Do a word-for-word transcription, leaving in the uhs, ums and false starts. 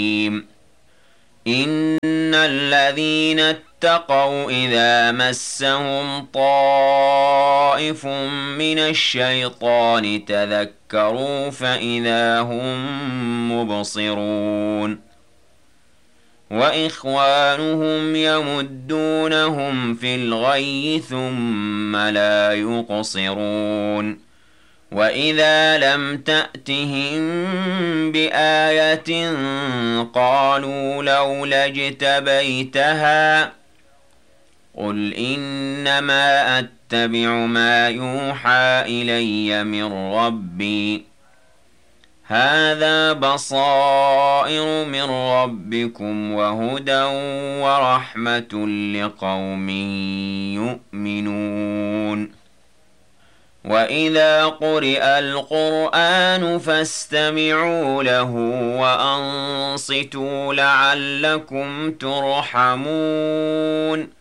إن الذين اتقوا إذا مسهم طائف من الشيطان تذكروا فإذا هم مبصرون وإخوانهم يمدونهم في الغي ثم لا يقصرون وإذا لم تأتهم بآية قالوا لولا اجتبيتها قل إنما أتبع ما يوحى إلي من ربي هذا بصائر من ربكم وهدى ورحمة لقوم يؤمنون وإذا قرئ القرآن فاستمعوا له وأنصتوا لعلكم ترحمون